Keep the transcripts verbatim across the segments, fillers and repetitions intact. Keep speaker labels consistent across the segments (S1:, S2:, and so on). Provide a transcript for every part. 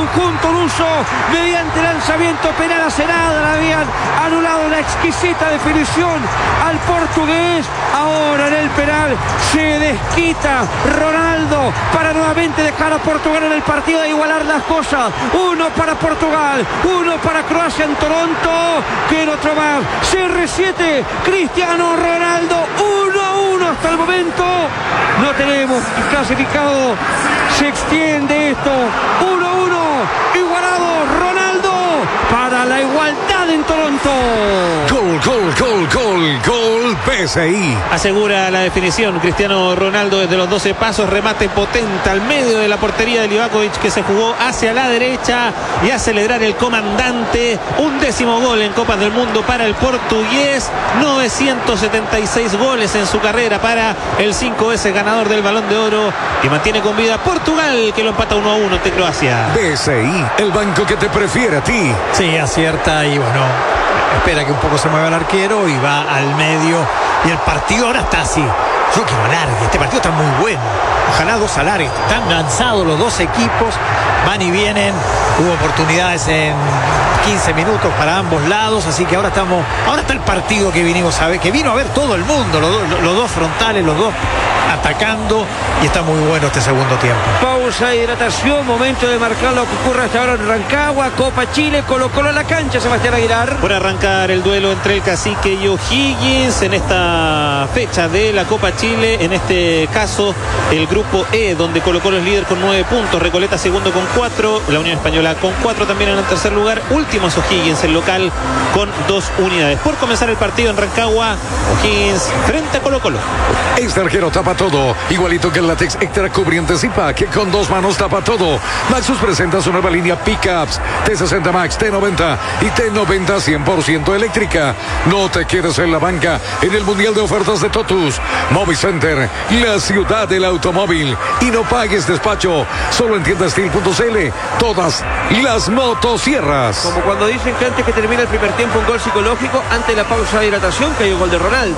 S1: conjunto luso mediante lanzamiento penal a Senada. Le habían anulado la exquisita definición al portugués. Ahora en el penal se desquita Ronaldo para nuevamente dejar a Portugal en el partido de igualar las cosas. Uno para Portugal, uno para Croacia en Toronto. Que en otro más, C R siete, Cristiano Ronaldo, uno a uno hasta el momento. No tenemos clasificado, se extiende esto, uno a uno, igualado Ronaldo para la igualdad en Toronto.
S2: Gol, gol, gol, gol, gol, P S I.
S3: Asegura la definición Cristiano Ronaldo desde los doce pasos, remate potente al medio de la portería de Livakovic, que se jugó hacia la derecha y a celebrar el comandante. Un décimo gol en Copas del Mundo para el portugués, novecientos setenta y seis goles en su carrera para el cinco veces ganador del Balón de Oro, y mantiene con vida Portugal, que lo empata uno a uno ante Croacia.
S2: P S I, el banco que te prefiere a ti.
S4: Sí, acierta y bueno, espera que un poco se mueva el arquero y va al medio, y el partido ahora está así. Yo quiero alargue, este partido está muy bueno. Ojalá dos alargues, están lanzados los dos equipos, van y vienen. Hubo oportunidades en quince minutos para ambos lados, así que ahora estamos, ahora está el partido que vinimos a ver, que vino a ver todo el mundo, los, dos, los dos frontales, los dos atacando, y está muy bueno este segundo tiempo.
S1: Pausa, hidratación, momento de marcar lo que ocurre hasta ahora en Rancagua. Copa Chile, Colo Colo a la cancha, Sebastián Aguilar.
S3: Por arrancar el duelo entre el Cacique y O'Higgins en esta fecha de la Copa Chile, en este caso el grupo E, donde Colo Colo es líder con nueve puntos, Recoleta segundo con cuatro, la Unión Española con cuatro también en el tercer lugar, últimos O'Higgins, el local, con dos unidades. Por comenzar el partido en Rancagua, O'Higgins frente a Colo Colo.
S2: Este arquero tapa todo, igualito que el látex extra cubriente Zipa, que con dos manos tapa todo. Maxus presenta su nueva línea Pickups T sesenta Max, T noventa y T noventa cien por ciento eléctrica. No te quedes en la banca en el Mundial de Ofertas de Totus. Movicenter, la ciudad del automóvil. Y no pagues despacho, solo en tienda steel punto c l. Todas las motosierras.
S1: Como cuando dicen que antes que termine el primer tiempo un gol psicológico, ante la pausa de hidratación que hay un gol de Ronaldo.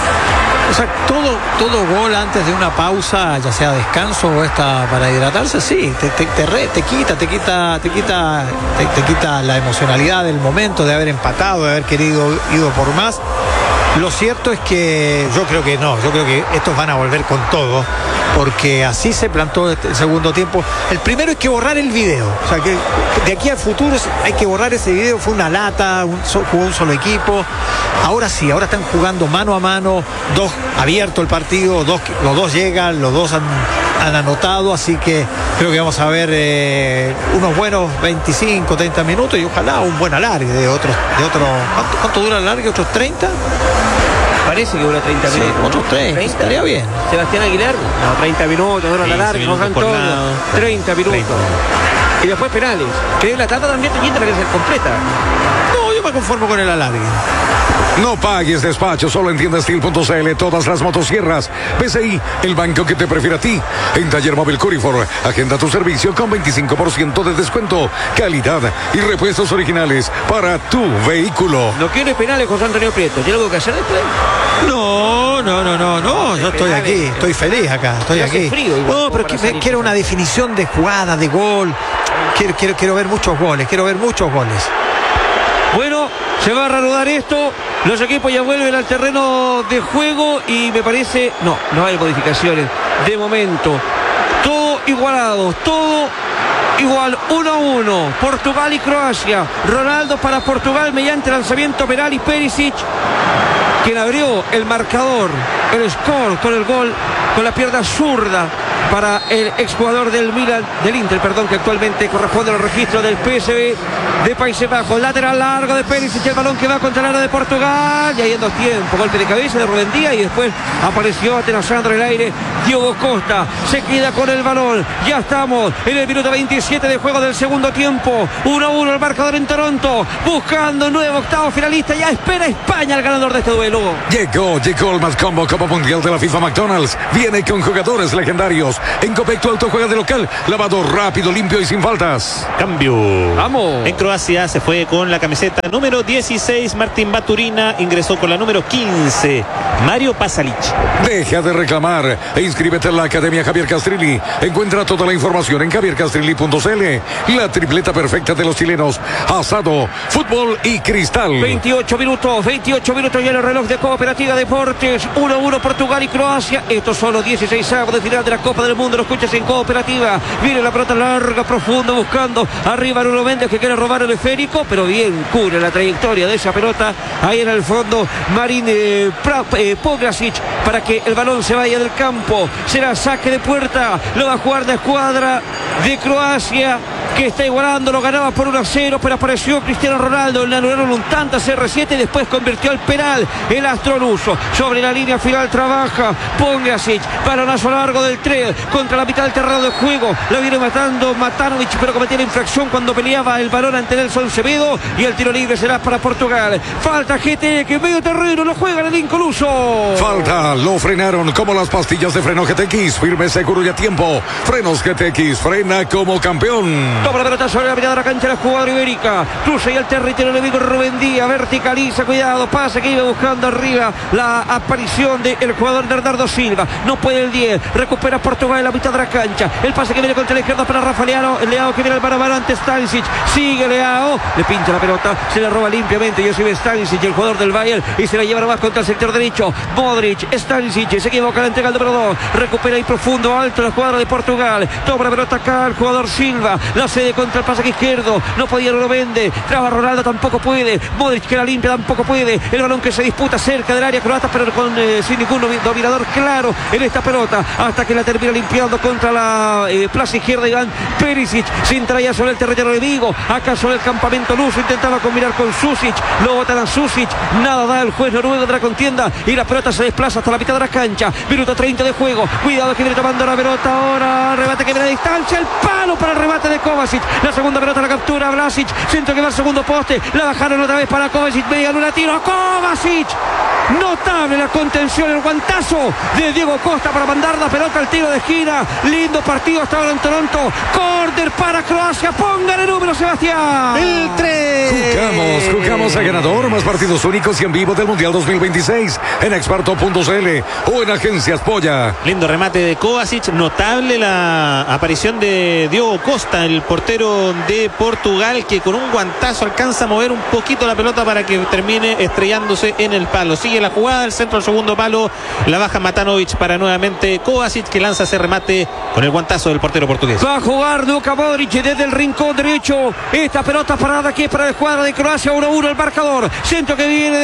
S4: O sea, todo, todo gol antes de una pausa, ya sea descanso o esta para hidratarse, sí, te, te, te, re, te quita, te quita, te quita, te, te quita la emocionalidad del momento de haber empatado, de haber querido ido por más. Lo cierto es que yo creo que no, yo creo que estos van a volver con todo, porque así se plantó el segundo tiempo. El primero hay que borrar el video, o sea que de aquí al futuro hay que borrar ese video. Fue una lata, un, jugó un solo equipo. Ahora sí, ahora están jugando mano a mano, dos abierto el partido, dos, los dos llegan, los dos han, han anotado, así que creo que vamos a ver eh, unos buenos veinticinco, treinta minutos, y ojalá un buen alargue de otros, de otro, ¿cuánto, cuánto dura el alargue? ¿Otros treinta?
S1: Parece que dura treinta
S4: sí,
S1: minutos.
S4: Otros treinta, estaría bien.
S1: Sebastián Aguilar, no, treinta minutos, dura sí, la larga, Juan Antonio, treinta minutos. treinta. Y después penales. Que la tanda también tiene que ser completa.
S4: No, yo me conformo con el alargue.
S2: No pagues despacho, solo en tienda steel punto c l. Todas las motosierras. P S I, el banco que te prefiere a ti. En Taller Móvil Curifor, agenda tu servicio con veinticinco por ciento de descuento, calidad y repuestos originales para tu vehículo.
S1: ¿No quiere penales, José Antonio Prieto? ¿Tiene algo que hacer después?
S4: No, no, no, no, no. Yo estoy aquí, estoy feliz acá, estoy aquí. No, pero quiero una definición de jugada, de gol. Quiero, quiero, quiero ver muchos goles, quiero ver muchos goles.
S1: Bueno, se va a reanudar esto. Los equipos ya vuelven al terreno de juego y me parece... No, no hay modificaciones. De momento, todo igualado, todo igual, uno a uno. Portugal y Croacia. Ronaldo para Portugal mediante lanzamiento penal y Perisic, quien abrió el marcador, el score con el gol con la pierna zurda para el exjugador del Milan, del Inter, perdón, que actualmente corresponde al registro del P S V de Países Bajos. Lateral largo de Perisic, el balón que va contra el área de Portugal, y ahí en dos tiempos, golpe de cabeza de Rubén Díaz, y después apareció atenazando el aire Diogo Costa, se queda con el balón. Ya estamos en el minuto veintisiete de juego del segundo tiempo, uno a uno el marcador en Toronto, buscando un nuevo octavo finalista. Ya espera España al ganador de este duelo.
S2: Llegó, llegó el más combo Copa Mundial de la FIFA McDonald's. Viene con jugadores legendarios, segundos. En Copec tu auto juega de local. Lavado rápido, limpio y sin faltas.
S3: Cambio.
S1: Vamos.
S3: En Croacia se fue con la camiseta número dieciséis Martín Baturina, ingresó con la número quince Mario Pasalic.
S2: Deja de reclamar e inscríbete en la Academia Javier Castrilli. Encuentra toda la información en javier castrilli punto c l. La tripleta perfecta de los chilenos: asado, fútbol y cristal.
S1: veintiocho minutos, veintiocho minutos ya en el reloj de Cooperativa Deportes. uno a uno Portugal y Croacia. Estos son los dieciséis avos de final de la Copa del Mundo. Lo escuchas en Cooperativa. Viene la pelota larga, profunda, buscando arriba Nuno Méndez, que quiere robar el esférico, pero bien cubre la trayectoria de esa pelota. Ahí en el fondo Marín eh, eh, Pogacic, para que el balón se vaya del campo. Será saque de puerta. Lo va a jugar la escuadra de Croacia, que está igualando. Lo ganaba por uno a cero, pero apareció Cristiano Ronaldo. Le anularon un tanto a C R siete y después convirtió al penal el astro luso. Sobre la línea final trabaja Pogacic. Balonazo largo del tres contra la mitad del terreno de juego. Lo viene matando Matanovic, pero cometía la infracción cuando peleaba el balón ante Nelson Semedo. Y el tiro libre será para Portugal. Falta G T X, medio terreno, lo juega el incoluso.
S2: Falta, lo frenaron como las pastillas de freno G T X. Firme, seguro y a tiempo. Frenos G T X, frena como campeón.
S1: Toma la pelota sobre la mitad de la cancha la jugadora ibérica. Cruza y al territorio enemigo Rubén Díaz. Verticaliza, cuidado, pase que iba buscando arriba la aparición del jugador Bernardo Silva. No puede el diez. Recupera Portugal en la mitad de la cancha. El pase que viene contra la izquierda para Rafa Leao. Leao que viene al mano a mano ante Stanisic. Sigue Leao. Le pincha la pelota. Se la roba limpiamente Josip Stanisic, el jugador del Bayern. Y se la lleva más contra el sector derecho. Modric, Stanisic. Se equivoca la entrega al número dos. Recupera ahí profundo, alto la jugadora de Portugal. Toma la pelota acá el jugador Silva. La cede contra el pasaje izquierdo. No podía, no lo vende. Traba Ronaldo, tampoco puede. Modric que la limpia, tampoco puede. El balón que se disputa cerca del área croata, pero con, eh, sin ningún dominador claro en esta pelota. Hasta que la termina limpiando contra la eh, plaza izquierda Iván Perisic. Sin traía sobre el territorio de Vigo. Acá sobre el campamento luso. Intentaba combinar con Susic. Lo botan a Susic. Nada da el juez noruego de la contienda. Y la pelota se desplaza hasta la mitad de la cancha. Minuto treinta de juego. Cuidado que viene tomando la pelota ahora. Rebate que viene a distancia. El palo para el remate de Kovacic. La segunda pelota la captura Vlasic. Centro que va al segundo poste. La bajaron otra vez para Kovacic. Media luna, tiro a Kovacic. Notable la contención, el guantazo de Diego Costa para mandar la pelota al tiro de esquina. Lindo partido hasta ahora en Toronto. Córner para Croacia. Póngale el número, Sebastián.
S3: El tres.
S2: Jugamos, jugamos a ganador. Más partidos únicos y en vivo del Mundial dos mil veintiséis en experto punto c l o en Agencias Polla.
S3: Lindo remate de Kovacic. Notable la aparición de Diego Costa, el portero de Portugal, que con un guantazo alcanza a mover un poquito la pelota para que termine estrellándose en el palo. Sigue la jugada, el centro al segundo palo, la baja Matanovic para nuevamente Kovacic, que lanza ese remate con el guantazo del portero portugués.
S1: Va a jugar Luka Modric desde el rincón derecho. Esta pelota parada aquí es para la escuadra de Croacia. uno a uno el marcador. Centro que viene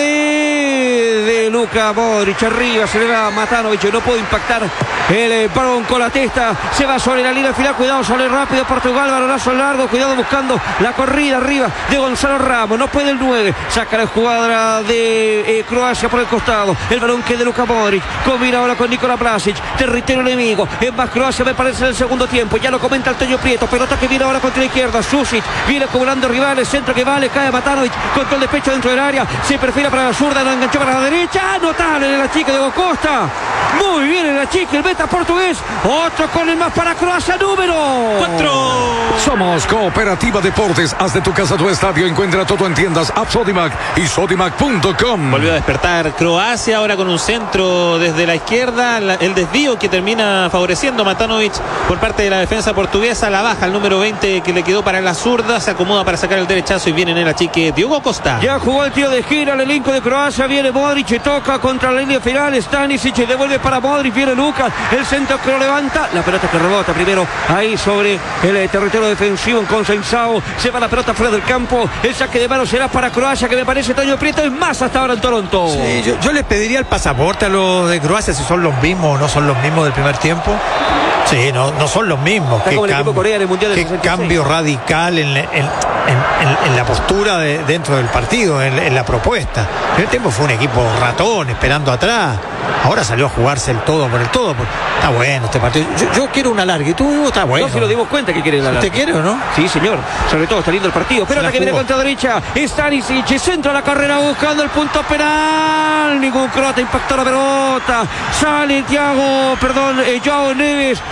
S1: de, de Luka Modric. Arriba se le va a Matanovic. No puede impactar el balón con la testa. Se va sobre la línea final. Cuidado, sale rápido Portugal. Balonazo largo. Cuidado buscando la corrida arriba de Gonzalo Ramos. No puede el nueve. Saca la escuadra de eh, Croacia por el costado. El balón que es de Luka Modric. Combina ahora con Nikola Vlasic. Territorio enemigo. Es más Croacia, me parece, en el segundo tiempo. Ya lo comenta Antonio Prieto. Pelota que viene ahora contra la izquierda. Susic viene acumulando rivales. Centro que vale. Cae Matanovic. Control de pecho dentro del área. Se perfila para la zurda. Lo enganchó para la derecha. Notable en la chica de Costa. Muy bien en la chica. El beta portugués. Otro con el más para Croacia. Número
S3: cuatro.
S2: Somos Cooperativa Deportes. Haz de tu casa tu estadio. Encuentra todo en tiendas App Sodimac y Sodimac punto com.
S3: Volvió a despertar Croacia ahora con un centro desde la izquierda. La, el desvío que termina favoreciendo Matanovic por parte de la defensa portuguesa. La baja el número veinte que le quedó para la zurda. Se acomoda para sacar el derechazo y viene en el achique Diego Costa.
S1: Ya jugó el tiro de gira el elenco de Croacia. Viene Modric, toca contra la línea final. Stanisic devuelve para Modric. Viene Lucas. El centro que lo levanta. La pelota que rebota primero ahí sobre el territorio defensivo en Consensao. Se va la pelota fuera del campo. El saque de mano será para Croacia, que me parece Toño Prieto es más hasta ahora en Toronto.
S4: Sí, yo, yo les pediría el pasaporte a los de Croacia, si son los mismos o no son los mismos del primer tiempo. Sí, no, no son los mismos.
S1: Está como el equipo Corea en el Mundial del
S4: qué
S1: sesenta y seis.
S4: Cambio radical en, en, en, en, en la postura de, dentro del partido, en, en la propuesta. El primer tiempo fue un equipo ratón, esperando atrás. Ahora salió a jugarse el todo por el todo. Por... Está bueno este partido. Yo, yo quiero una larga y tú, está bueno.
S1: No, si lo dimos cuenta que quiere la larga.
S4: ¿Usted quiere o no?
S1: Sí, señor. Sobre todo está lindo el partido. Pelota que viene contra derecha. Stanisic, centro a la carrera buscando el punto penal. Ningún croata impactó la pelota. Sale Thiago, perdón, eh, Joao Neves.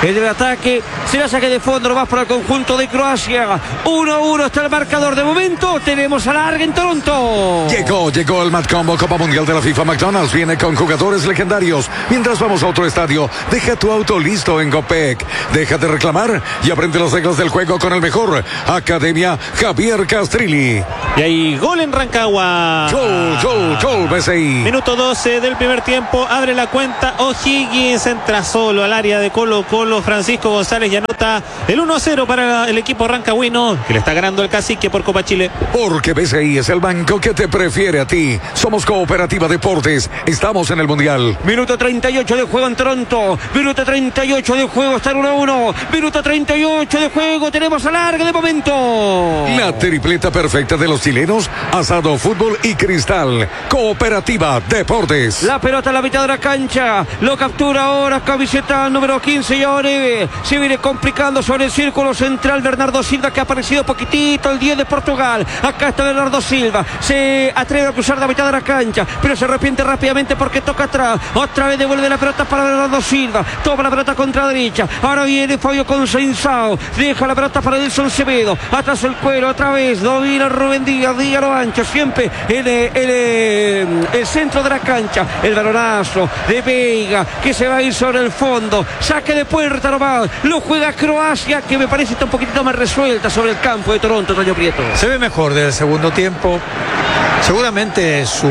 S1: el del ataque. Será saque de fondo nomás para el conjunto de Croacia. uno a uno está el marcador de momento. Tenemos alargue en Toronto.
S2: Llegó, llegó el Mad Combo Copa Mundial de la FIFA. McDonald's viene con jugadores legendarios. Mientras vamos a otro estadio, deja tu auto listo en Copec. Deja de reclamar y aprende las reglas del juego con el mejor. Academia Javier Castrilli.
S3: Y hay gol en Rancagua.
S2: Gol, gol, gol, B C I.
S3: Minuto doce del primer tiempo. Abre la cuenta O'Higgins. Entra solo al área de Colo Colo. Francisco González y anota el uno a cero para el equipo rancagüino, que le está ganando el Cacique por Copa Chile.
S2: Porque B C I es el banco que te prefiere a ti. Somos Cooperativa Deportes. Estamos en el Mundial.
S1: Minuto treinta y ocho de juego en Toronto. Minuto treinta y ocho de juego. Está el uno a uno. Minuto treinta y ocho de juego. Tenemos alargue de momento.
S2: La tripleta perfecta de los chilenos. Asado, fútbol y cristal. Cooperativa Deportes.
S1: La pelota a la mitad de la cancha. Lo captura ahora camiseta número quince y ahora se viene complicando sobre el círculo central Bernardo Silva, que ha aparecido poquitito, el diez de Portugal. Acá está Bernardo Silva. Se atreve a cruzar la mitad de la cancha, pero se arrepiente rápidamente porque toca atrás. Otra vez devuelve la pelota para Bernardo Silva. Toma la pelota contra la derecha. Ahora viene Fabio Conceição. Deja la pelota para Nelson Semedo. Atrás el cuero otra vez. Domina Rubén Díaz. Díaz lo ancho. Siempre el, el, el, el centro de la cancha. El balonazo de Veiga, que se va a ir sobre el fondo. Saque de puerta nomás. Lo juega Croacia, que me parece está un poquitito más resuelta sobre el campo de Toronto. Toño Prieto.
S4: Se ve mejor del segundo tiempo. Seguramente su,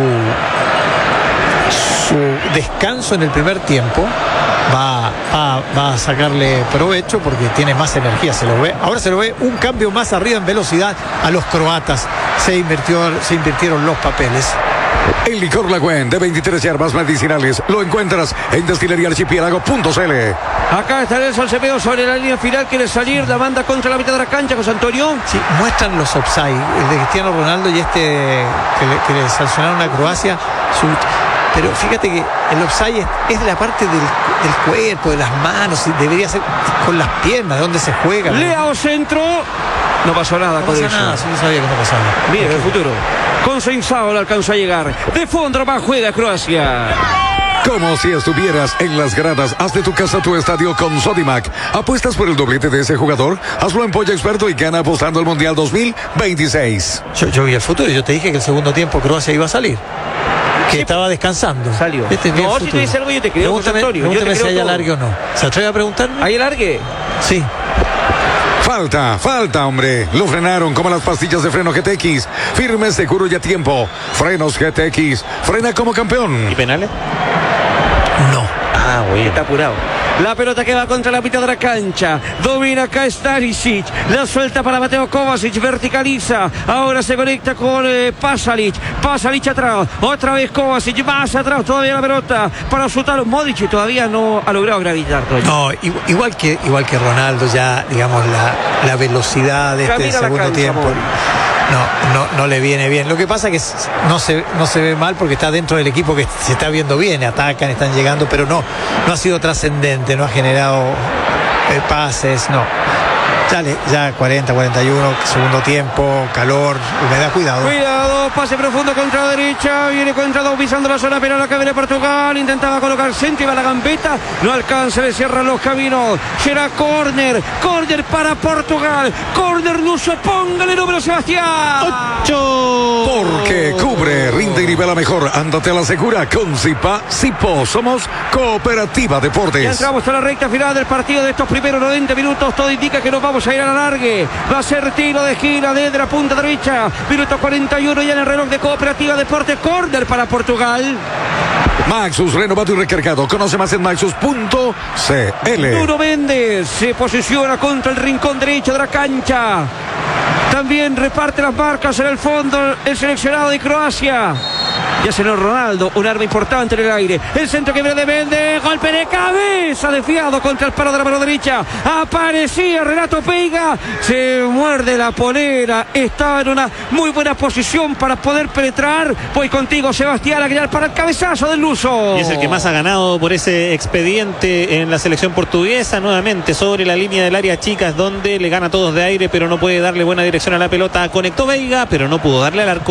S4: su descanso en el primer tiempo va, va, va a sacarle provecho porque tiene más energía, se lo ve. Ahora se lo ve un cambio más arriba en velocidad a los croatas. Se invirtió, se invirtieron los papeles.
S2: El licor Lagüen de veintitrés hierbas medicinales lo encuentras en destilería archipiélago punto c l.
S1: Acá está Nelson Semedo sobre la línea final. Quiere salir, la manda contra la mitad de la cancha, José Antonio.
S4: Sí, muestran los offside, el de Cristiano Ronaldo y este que le, que le sancionaron a Croacia. Su, pero fíjate que el offside es, es la parte del, del cuerpo, de las manos, debería ser con las piernas, de donde se juega.
S1: Leao centro. No pasó nada
S4: no
S1: con
S4: pasó
S1: eso.
S4: nada, sí, yo sabía que no pasaba.
S1: Bien, el futuro. Conceição le alcanzó a llegar. De fondo más juega Croacia.
S2: Como si estuvieras en las gradas. Haz de tu casa tu estadio con Sodimac. ¿Apuestas por el doblete de ese jugador? Hazlo en Polla Experto y gana apostando al Mundial dos mil veintiséis.
S4: Yo, yo vi el futuro y yo te dije que el segundo tiempo Croacia iba a salir. Que sí, estaba descansando.
S1: Salió.
S4: Este
S1: no, si te dice algo yo te creo, José Antonio.
S4: Pregúntame si hay
S1: todo.
S4: alargue o no. ¿Se atreve a preguntarme?
S1: ¿Hay alargue?
S4: Sí.
S2: Falta, falta, hombre. Lo frenaron como las pastillas de freno G T X. Firme, seguro y a tiempo. Frenos G T X. Frena como campeón.
S3: ¿Y penales?
S4: No.
S3: Ah, güey.
S1: Está apurado. La pelota que va contra la mitad de la cancha. Domina acá Stanisic. La suelta para Mateo Kovacic. Verticaliza. Ahora se conecta con eh, Pasalic. Pasalic atrás. Otra vez Kovacic. Más atrás todavía la pelota. Para Sutalo. Modric todavía no ha logrado gravitar.
S4: No, igual que, igual que Ronaldo, ya, digamos, la, la velocidad de
S1: Camina
S4: este
S1: la
S4: segundo
S1: cancha,
S4: tiempo.
S1: amor.
S4: No, no, no le viene bien. Lo que pasa es que no se, no se ve mal porque está dentro del equipo que se está viendo bien, atacan, están llegando, pero no, no ha sido trascendente, no ha generado eh, pases, no. Dale, ya cuarenta, cuarenta y uno, segundo tiempo, calor, humedad, cuidado.
S1: Cuidado, pase profundo contra la derecha, viene contra dos pisando la zona penal, acá viene Portugal, intentaba colocar centro y va la gambeta, no alcanza, le cierran los caminos, será córner, córner para Portugal, córner, no se ponga el número Sebastián.
S3: Ocho.
S2: Porque cubre, rinde y nivela mejor. Ándate a la segura con Zipa, Zipo. Somos Cooperativa Deportes.
S1: Ya entramos a la recta final del partido de estos primeros noventa minutos, todo indica que nos vamos a ir a la largue, va a ser tiro de esquina desde la punta derecha, minuto cuarenta y uno ya en el reloj de Cooperativa Deportes, córner para Portugal.
S2: Maxus, renovado y recargado. Conoce más en maxus punto c l.
S1: Nuno Méndez se posiciona contra el rincón derecho de la cancha. También reparte las marcas en el fondo el seleccionado de Croacia. Ya se nos Ronaldo, un arma importante en el aire. El centro que viene de Méndez, golpe de cabeza desviado contra el palo de la mano derecha. Aparecía Renato Veiga, se muerde la polera. Estaba en una muy buena posición para poder penetrar. Voy contigo, Sebastián Aguilar, para el cabezazo del luso.
S3: Y es el que más ha ganado por ese expediente en la selección portuguesa, nuevamente sobre la línea del área chicas, donde le gana a todos de aire, pero no puede darle buena dirección a la pelota. Conectó Veiga, pero no pudo darle al arco.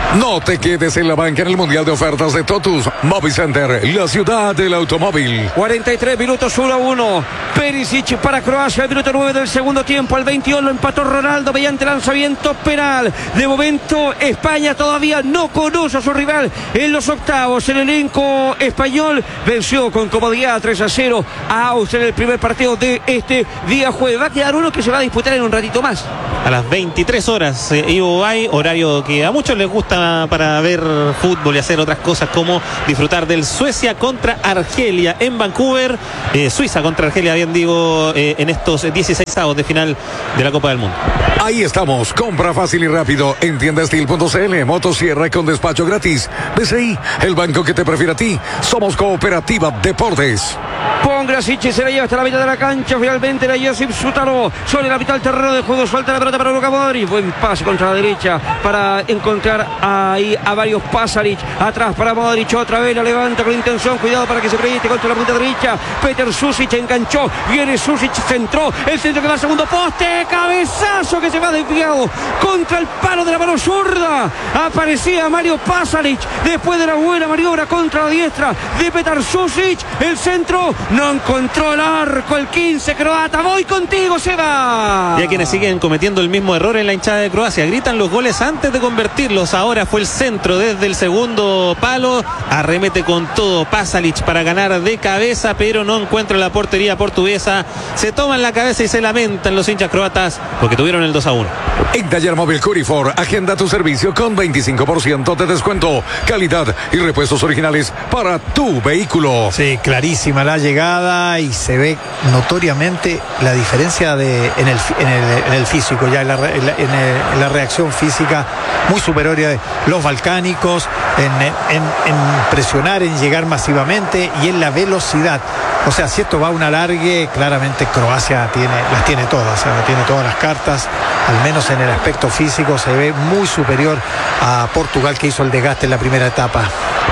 S2: No te quedes en la banca en el Mundial de Ofertas de Totus Movicenter, la ciudad del automóvil.
S1: cuarenta y tres minutos, uno a uno. Perisic para Croacia, el minuto nueve del segundo tiempo. Al veintidós lo empató Ronaldo mediante lanzamiento penal. De momento, España todavía no conoce a su rival en los octavos. El elenco español venció con comodidad tres a cero a Austria en el primer partido de este día jueves. Va a quedar uno que se va a disputar en un ratito más.
S3: A las veintitrés horas, eh, Ivo Bay, horario que a muchos les gusta para ver fútbol y hacer otras cosas como disfrutar del Suecia contra Argelia en Vancouver, eh, Suiza contra Argelia, bien digo, eh, en estos dieciséis avos de final de la Copa del Mundo.
S2: Ahí estamos, compra fácil y rápido en tienda steel punto c l, motosierra con despacho gratis. B C I, el banco que te prefiere a ti. Somos Cooperativa Deportes.
S1: Pongracic se la lleva hasta la mitad de la cancha. Finalmente la Josip Zútalo sobre la mitad del terreno de juego. Suelta la pelota para Luka Modric. Buen pase contra la derecha para encontrar ahí a varios Pasalic. Atrás para Modric. Otra vez la levanta con intención. Cuidado para que se proyecte contra la punta derecha. Peter Susic enganchó. Viene Susic, centró. El centro que va al segundo poste. Cabezazo que se va desviado contra el palo de la mano zurda. Aparecía Mario Pasalic después de la buena maniobra contra la diestra de Petar Susic. El centro no encontró el arco. El quince croata. Voy contigo, Seba.
S3: Y hay quienes siguen cometiendo el mismo error en la hinchada de Croacia. Gritan los goles antes de convertirlos. Ahora fue el centro desde el segundo palo. Arremete con todo Pasalic para ganar de cabeza, pero no encuentra la portería portuguesa. Se toman la cabeza y se lamentan los hinchas croatas porque tuvieron el dos a uno.
S2: En Taller Móvil Curifor, agenda tu servicio con veinticinco por ciento de descuento, calidad y repuestos originales para tu vehículo.
S4: Sí, clarísima la llegada y se ve notoriamente la diferencia de, en, el, en, el, en el físico, ya en la, en, la, en, el, en la reacción física muy superior a los balcánicos, en, en, en presionar, en llegar masivamente y en la velocidad. O sea, si esto va a un alargue, claramente Croacia tiene, las tiene todas, o sea, tiene todas las cartas, al menos en el aspecto físico se ve muy superior a Portugal, que hizo el desgaste en la primera etapa.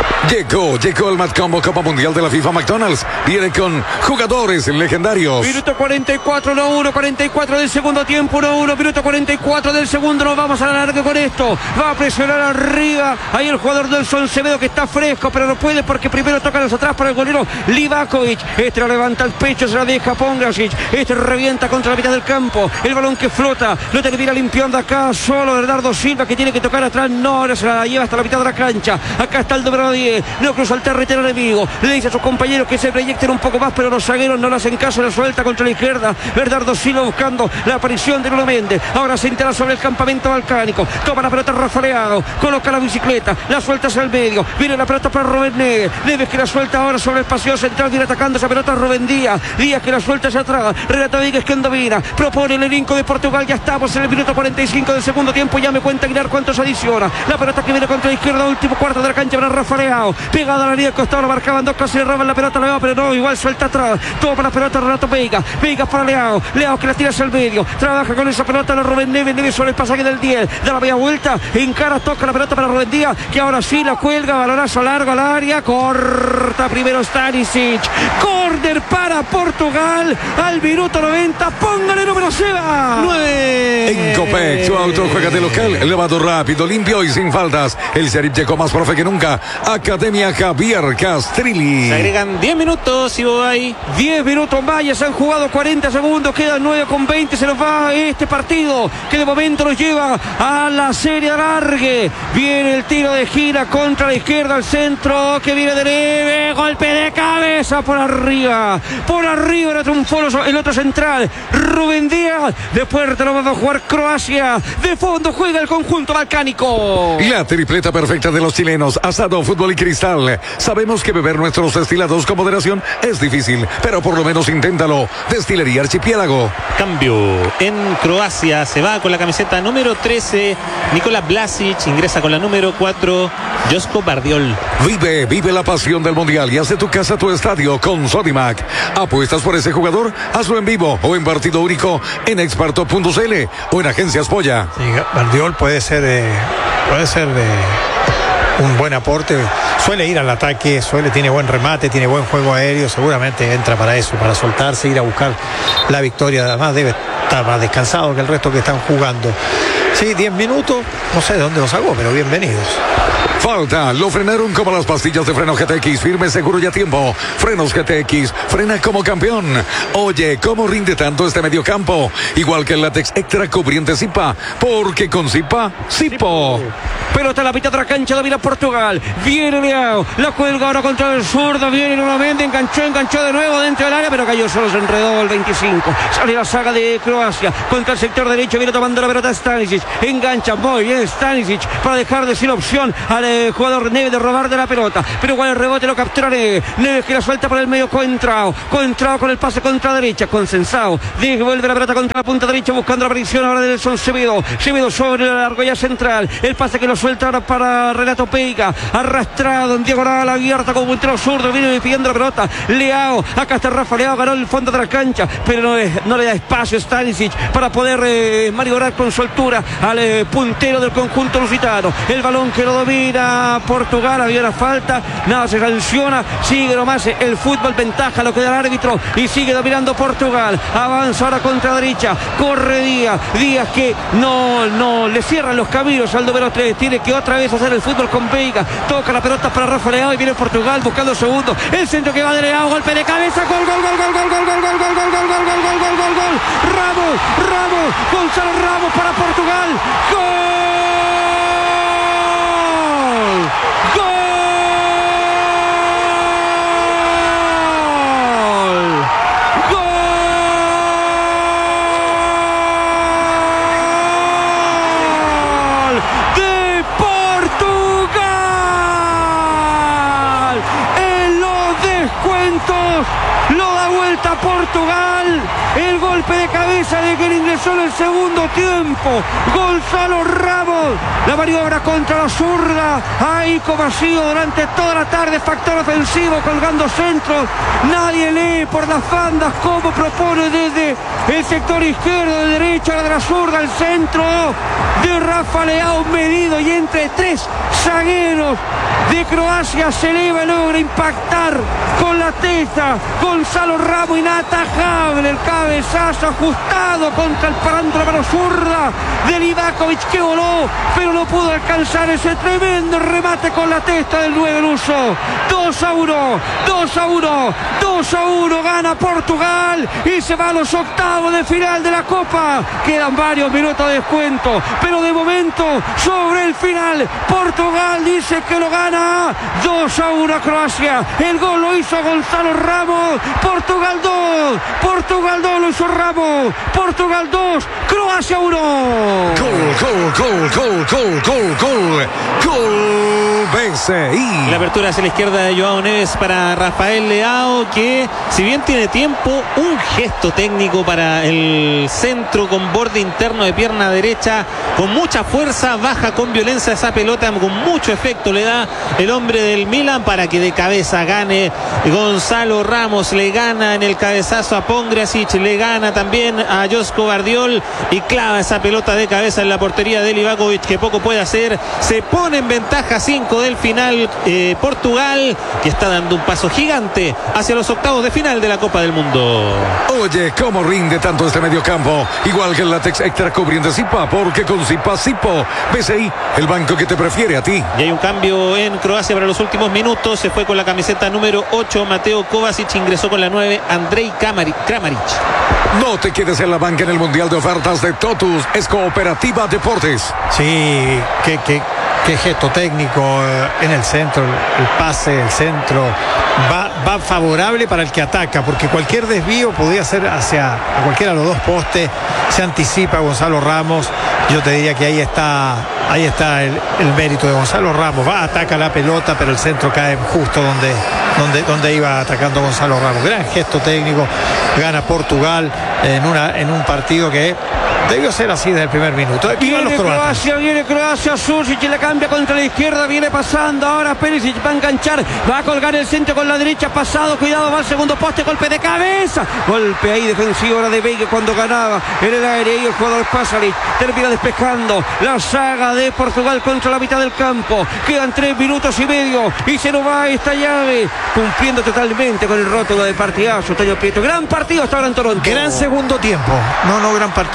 S2: Llegó, llegó el Match Combo Copa Mundial de la FIFA McDonald's. Viene con jugadores legendarios.
S1: Minuto cuarenta y cuatro, uno a uno, cuarenta y cuatro del segundo tiempo, uno a uno, minuto cuarenta y cuatro del segundo. Nos vamos a la larga con esto. Va a presionar arriba. Ahí el jugador Nelson Semedo, que está fresco, pero no puede porque primero toca los atrás para el golero Livakovic. Este lo levanta el pecho, se la deja Pongracic. Este revienta contra la mitad del campo. El balón que flota, lo termina limpiando acá solo Bernardo Silva, que tiene que tocar atrás. No, ahora se la lleva hasta la mitad de la cancha. Acá está el número diez. No cruza el territorio enemigo. Le dice a sus compañeros que se proyecten un poco más, pero los zagueros no le hacen caso. La suelta contra la izquierda. Bernardo Silva buscando la aparición de Nuno Méndez. Ahora se entera sobre el campamento balcánico. Toma la pelota Rafa Leao. Coloca la bicicleta. La suelta hacia el medio. Viene la pelota para Rubén Neves. Neves que la suelta ahora sobre el paseo central. Viene atacando esa pelota Rubén Díaz. Díaz que la suelta hacia atrás. Renato Víguez que domina. Propone el elenco de Portugal. Ya estamos en el minuto cuarenta y cinco del segundo tiempo. Ya me cuenta Aguilar cuántos adiciona. La pelota que viene contra la izquierda. Último cuarto de la cancha para Rafa Leao. Pegada a la línea del costado. Lo marcaban dos, casi le roban la pelota. Leao, pero no. Igual suelta atrás. Toma la pelota Renato Veiga. Veiga para Leao. Leao que la tira hacia el medio. Trabaja con esa pelota la Rubén Neves. Neves sobre el pasaje del diez. Da la media vuelta. Encara, toca la pelota para Rubén Díaz, que ahora sí la cuelga. Balonazo largo al área. Corta primero Stanisic. Corner para Portugal. Al minuto noventa. Póngale número Seba.
S3: nueve.
S2: En Copec, su auto juega de local, elevado rápido, limpio y sin faltas. El Sheriff llegó más profe que nunca. Academia Javier Castrilli.
S3: Se agregan diez minutos, Ivo Bay.
S1: diez minutos más, ya se han jugado cuarenta segundos, quedan nueve con veinte, se nos va este partido que de momento nos lleva a la serie de alargue. Viene el tiro de gira contra la izquierda al centro, que viene de Neves, golpe de cabeza por arriba, por arriba era triunfó el otro central, Rubén Díaz. De puerta lo va a jugar Croacia, de fondo juega el conjunto balcánico.
S2: La tripleta perfecta de los chilenos, asado, fútbol y cristal. Sabemos que beber nuestros destilados con moderación es difícil, pero por lo menos inténtalo. Destilería Archipiélago.
S3: Cambio en Croacia, se va con la camiseta número trece Nikola Vlasic, ingresa con la número cuatro Josko Bardiol.
S2: Vive, vive la pasión del mundial y haz de tu casa tu estadio con Sodimac. ¿Apuestas por ese jugador? Hazlo en vivo o en partido único en experto punto c l o en Agencias Polla.
S4: Sí, Bardiol puede ser eh, puede ser de un buen aporte, suele ir al ataque, suele, tiene buen remate, tiene buen juego aéreo, seguramente entra para eso, para soltarse, ir a buscar la victoria. Además debe estar más descansado que el resto que están jugando. Sí, diez minutos, no sé de dónde lo sacó, pero bienvenidos.
S2: Falta, lo frenaron como las pastillas de freno G T X, firme, seguro y a tiempo. Frenos G T X, frena como campeón. Oye, ¿cómo rinde tanto este mediocampo? Igual que el látex extra cubriente Zipa, porque con Zipa, Zipo.
S1: Pelota en la mitad de la cancha, domina Portugal. Viene Leao, la cuelga ahora contra el zurdo. Viene nuevamente, enganchó, enganchó de nuevo dentro del área, pero cayó solo, se enredó el veinticinco. Sale la saga de Croacia contra el sector derecho. Viene tomando la pelota Stanisic. Engancha muy bien Stanisic para dejar de sin opción al eh, jugador Neves de robar de la pelota. Pero igual el rebote lo captura Neves. Neves que la suelta por el medio. Coentrao. Coentrao con el pase contra derecha. Consensado. Devuelve la pelota contra la punta derecha buscando la aparición ahora de Nelson Semedo. Semedo sobre la argolla central. El pase que lo suelta ahora para Renato Peiga. Arrastrado en diagonal abierta como puntero zurdo. Viene pidiendo la pelota. Leao. Acá está Rafa Leao. Ganó el fondo de la cancha. Pero no, es, no le da espacio Stanisic para poder eh, maniobrar con su altura al eh, puntero del conjunto lusitano. El balón que lo domina Portugal. Había una falta. Nada se sanciona. Sigue nomás el fútbol. Ventaja lo que da el árbitro. Y sigue dominando Portugal. Avanza ahora contra derecha. Corre Díaz. Díaz que no, no le cierran los caminos al número tres. Tiene que otra vez hacer el fútbol con Veiga. Toca la pelota para Rafa Leao y viene Portugal buscando segundo. El centro que va de Leao. Golpe de cabeza. Gol, gol, gol, gol, gol, gol, gol, gol, gol, gol, gol, gol, gol, gol, gol, gol, gol. Ramos, Ramos, Gonzalo Ramos para Portugal. Gol. Gol. Lo da vuelta Portugal. El golpe de cabeza de quien ingresó en el segundo tiempo. Gonzalo Ramos. La maniobra contra la zurda. Ahí como ha sido durante toda la tarde. Factor ofensivo colgando centros. Nadie lee por las bandas como propone desde el sector izquierdo, de derecha, de la zurda, el centro de Rafa Leao medido y entre tres zagueros de Croacia se eleva y logra impactar con la testa. Gonzalo Ramos inatajable, el cabezazo ajustado contra el parámetro de la mano zurda de Livakovic que voló, pero no pudo alcanzar ese tremendo remate con la testa del nueve luso. dos a uno, dos a uno, dos a uno gana Portugal y se va a los octavos de final de la Copa. Quedan varios minutos de descuento, pero de momento sobre el final Portugal dice que lo gana dos a uno a Croacia. El gol lo hizo Gonzalo Ramos. Portugal dos, Portugal dos lo hizo Ramos. Portugal dos, Croacia uno.
S2: Gol, gol, gol, gol, gol, gol, gol, gol, B C I.
S3: La apertura hacia la izquierda de Joao Neves para Rafael Leao, que si bien tiene tiempo, un gesto técnico para el centro con borde interno de pierna derecha, con mucha fuerza, baja con violencia esa pelota, con mucho efecto le da el hombre del Milan para que de cabeza gane Gonzalo Ramos. Le gana en el cabezazo a Pongracic, le gana también a Josko Vardiol y clava esa pelota de cabeza en la portería de Livakovic, que poco puede hacer. Se pone en ventaja cinco del final eh, Portugal, que está dando un paso gigante hacia los octavos de final de la Copa del Mundo.
S2: Oye, ¿cómo rinde tanto este mediocampo? Igual que el látex extra cubriente Zipa, porque con Zipa Zipo. B C I, el banco que te prefiere a ti.
S3: Y hay un cambio en Croacia para los últimos minutos. Se fue con la camiseta número ocho Mateo Kovacic, ingresó con la nueve Andrej Kramaric.
S2: No te quedes en la banca en el Mundial de Ofertas de Totus. Es Cooperativa Deportes.
S4: Sí, que, que, qué gesto técnico eh, en el centro, el pase, el centro va, va favorable para el que ataca, porque cualquier desvío podría ser hacia a cualquiera de los dos postes. Se anticipa Gonzalo Ramos. Yo te diría que ahí está ahí está el, el mérito de Gonzalo Ramos. Va, ataca la pelota, pero el centro cae justo donde, donde, donde iba atacando Gonzalo Ramos. Gran gesto técnico. Gana Portugal en, una, en un partido que debió ser así desde el primer minuto.
S1: Viene Croacia, viene Croacia, Susic la cambia contra la izquierda, viene pasando, ahora Perisic va a enganchar, va a colgar el centro con la derecha, pasado, cuidado, va al segundo poste, golpe de cabeza, golpe ahí defensivo ahora de Veiga cuando ganaba en el aire, y el jugador Pasalic termina despejando la saga de Portugal contra la mitad del campo. Quedan tres minutos y medio y se nos va esta llave, cumpliendo totalmente con el rótulo de partidazo. Toño Prieto, gran partido hasta ahora en Toronto.
S4: Gran segundo tiempo, no, no gran partido, gran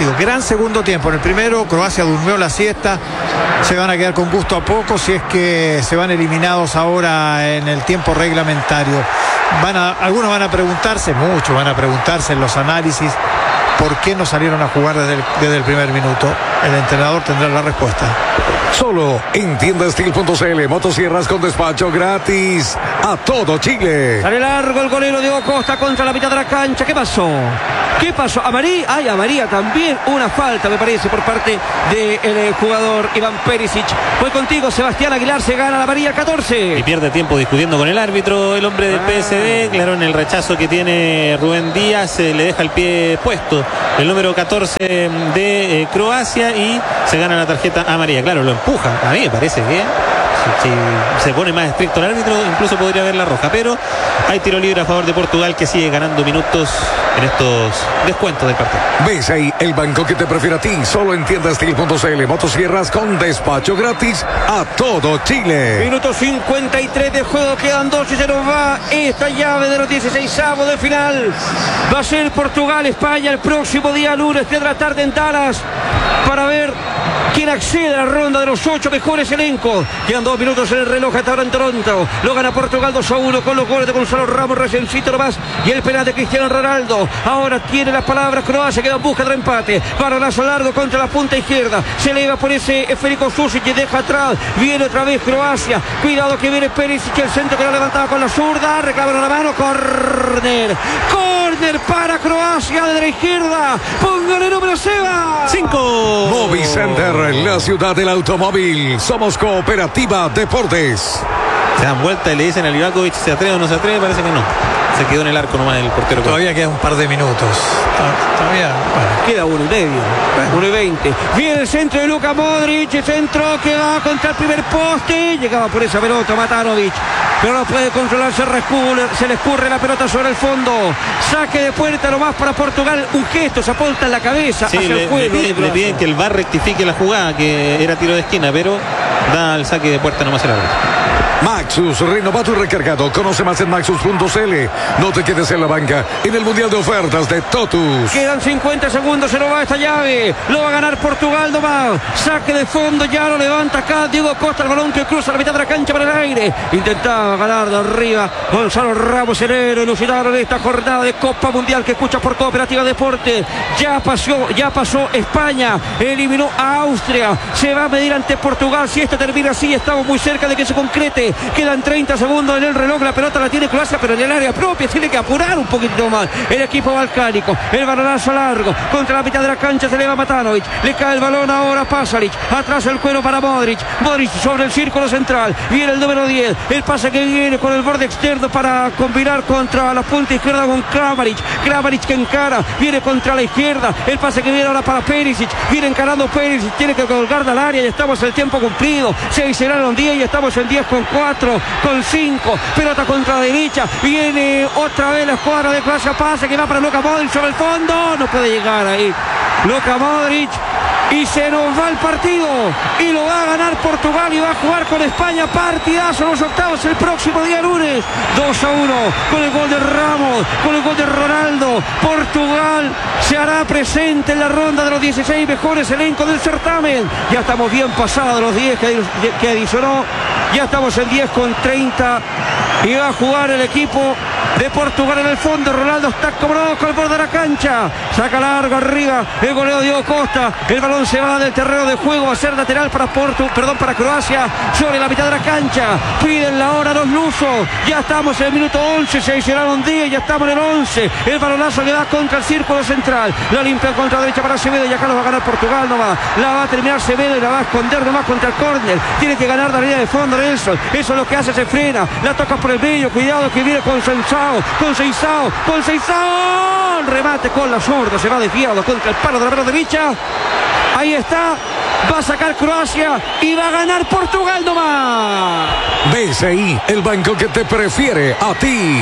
S4: gran segundo tiempo. En el primero Croacia durmió la siesta, se van a quedar con gusto a poco si es que se van eliminados ahora en el tiempo reglamentario. Van a, algunos van a preguntarse, muchos van a preguntarse en los análisis, ¿por qué no salieron a jugar desde el, desde el primer minuto? El entrenador tendrá la respuesta.
S2: Solo en tienda steel punto c l, motosierras con despacho gratis a todo Chile.
S1: Sale largo el golero Diego Costa contra la mitad de la cancha. ¿Qué pasó? ¿Qué pasó? A María, ay, a María también una falta, me parece, por parte del jugador Iván Perisic. Voy contigo, Sebastián Aguilar, se gana la María catorce.
S3: Y pierde tiempo discutiendo con el árbitro, el hombre del P S D. Claro, en el rechazo que tiene Rubén Díaz, eh, le deja el pie puesto el número catorce de eh, Croacia y se gana la tarjeta amarilla. Claro, lo empuja. A mí me parece que si, si se pone más estricto el árbitro, incluso podría haber la roja. Pero hay tiro libre a favor de Portugal, que sigue ganando minutos en estos descuentos del partido.
S2: Ves ahí el banco que te prefiere a ti. Solo en tienda steel punto c l, motosierras con despacho gratis a todo Chile.
S1: Minuto cincuenta y tres de juego, quedan dos y se nos va esta llave de los dieciseisavos de final. Va a ser Portugal-España el próximo día lunes, tres de la tarde en Dallas, para ver quién accede a la ronda de los ocho mejores elencos. Quedan dos minutos en el reloj hasta ahora en Toronto. Lo gana Portugal dos a uno con los goles de Gonzalo Ramos, reciencito nomás, y el penal de Cristiano Ronaldo. Ahora tiene las palabras Croacia, queda en busca del empate. Balonazo largo contra la punta izquierda. Se eleva por ese Federico Susic y deja atrás. Viene otra vez Croacia. Cuidado que viene Perisic, el centro que lo levantaba con la zurda. Reclamaron la mano. Córner. Córner para Croacia desde la izquierda. Póngale número Seba.
S3: Cinco.
S2: Movi Center, la ciudad del automóvil. Somos Cooperativa Deportes.
S3: Se dan vuelta y le dicen a Livakovic, ¿se atreve o no se atreve? Parece que no. Se quedó en el arco nomás el portero.
S4: Todavía queda un par de minutos. Todavía, bueno.
S1: Queda uno y medio, uno y veinte. Viene el centro de Luka Modric, el centro que va contra el primer poste. Llegaba por esa pelota Matanovic, pero no puede controlar, se, rescule, se le escurre la pelota sobre el fondo. Saque de puerta nomás para Portugal. Un gesto, se apunta en la cabeza,
S3: sí,
S1: hacia
S3: le,
S1: el juego.
S3: Le piden, le piden que el V A R rectifique la jugada, que era tiro de esquina, pero da el saque de puerta nomás el árbitro.
S2: Maxus, renovado y recargado. Conoce más en maxus punto c l. No te quedes en la banca en el Mundial de Ofertas de Totus.
S1: Quedan cincuenta segundos, se lo va esta llave. Lo va a ganar Portugal nomás. Saque de fondo, ya lo levanta acá Diego Costa, el balón que cruza la mitad de la cancha para el aire. Intentaba ganar de arriba Gonzalo Ramos, el héroe ilusionado en esta jornada de Copa Mundial que escucha por Cooperativa Deporte. Ya pasó, ya pasó España, eliminó a Austria. Se va a medir ante Portugal. Si esto termina así, estamos muy cerca de que se concrete. Quedan treinta segundos en el reloj. La pelota la tiene Croacia, pero en el área propia. Tiene que apurar un poquito más el equipo balcánico. El balonazo largo contra la mitad de la cancha. Se eleva Matanovic. Le cae el balón ahora a Pasalic. Atrás el cuero para Modric. Modric sobre el círculo central. Viene el número diez. El pase que viene con el borde externo para combinar contra la punta izquierda con Kramaric. Kramaric que encara. Viene contra la izquierda. El pase que viene ahora para Perisic. Viene encarando Perisic. Tiene que colgar al área y estamos en el tiempo cumplido. Se hicieron diez y estamos en diez con cuatro, con cinco. Pelota contra la derecha. Viene otra vez la escuadra de Croacia. Pase que va para Luka Modric sobre el fondo. No puede llegar ahí Luka Modric. Y se nos va el partido. Y lo va a ganar Portugal y va a jugar con España. Partidazo en los octavos el próximo día lunes. dos a uno con el gol de Ramos, con el gol de Ronaldo. Portugal se hará presente en la ronda de los dieciséis mejores elencos del certamen. Ya estamos bien pasados los diez que, que adicionó. Ya estamos en diez con treinta. Y va a jugar el equipo de Portugal en el fondo. Ronaldo está acomodado con el borde de la cancha. Saca largo arriba el goleo de Diego Costa. El balón se va del terreno de juego a ser lateral para Portu, perdón, para Croacia. Sobre la mitad de la cancha. Piden la hora los lusos. Ya estamos en el minuto once. Se hicieron diez. Ya estamos en el once. El balonazo que va contra el círculo central. La limpia contra la derecha para Semedo. Y acá lo va a ganar Portugal nomás. La va a terminar Semedo y la va a esconder nomás contra el córner. Tiene que ganar la línea de fondo Nelson. Eso es lo que hace, se frena. La toca por el medio. Cuidado que viene con Sensao. Con Seisao. Con Seisao. Remate con la zurda. Se va desviado contra el palo de la mano derecha. Ahí está. Va a sacar Croacia y va a ganar Portugal nomás.
S2: Ves ahí el banco que te prefiere a ti.